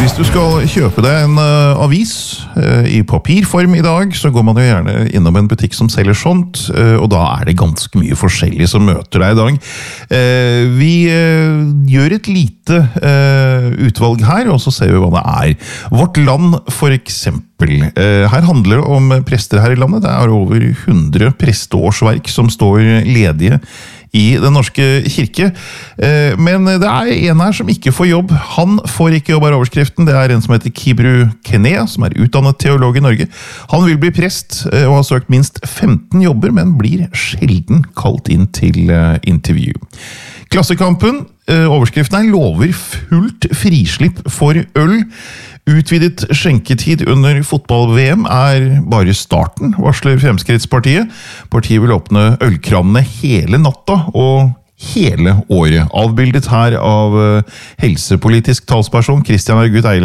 Hvis du skal kjøpe deg en avis i papirform i dag, så går man jo gjerne innom en butikk som selger sånt, og da det ganske mye forskjellig som møter deg i dag. Vi gjør et lite utvalg her, og så ser vi hva det Vårt Land for eksempel. Her handler det om prester her i landet. Det over 100 presteårsverk som står ledige i den norske kirke, men det en her som ikke får jobb. Han får ikke jobb overskriften. Det en som heter Kibru Kene, som utdannet teolog i Norge. Han vil bli prest og har søkt minst 15 jobber, men blir sjelden kalt inn til intervju. Klassekampen, overskriften lover fullt frislipp for øl. Utvidet skjenketid under fotball-VM bare starten, varsler Fremskrittspartiet. Partiet vil åpne ølkranene hele natta og hele året. Avbildet her av helsepolitisk talsperson Christian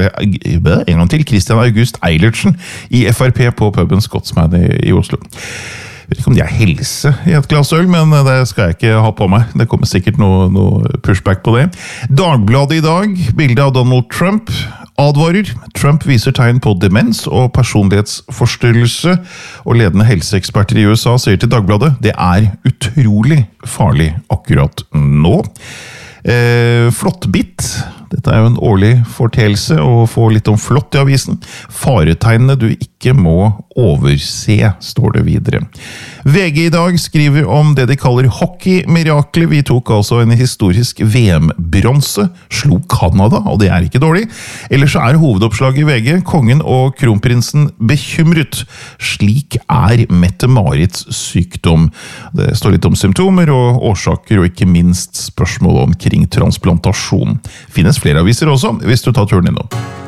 August Eilertsen i FrP på puben Scotsman i Oslo. Jeg vet ikke om de helse i et glass øl, men det skal jeg ikke ha på meg. Det kommer sikkert noe pushback på det. Dagbladet i dag, bilde av Donald Trump, advarer. Trump viser tegn på demens og personlighetsforstyrrelse, og ledende helseeksperter i USA sier til Dagbladet, det utrolig farlig akkurat nå. Flåttbitt. Dette jo en årlig fortelse, og få litt om flått i avisen. Faretegnene du ikke må overse, står det videre. VG i dag skriver om det de kaller hockey-mirakler. Vi tok altså en historisk VM-bronse, slo Kanada, og det ikke dårlig. Ellers så hovedoppslaget i VG, kongen og kronprinsen bekymret. Slik Mette-Marits sykdom. Det står litt om symptomer og årsaker, og ikke minst spørsmål omkring transplantasjon. Finnes flere aviser også, hvis du tar turen innom.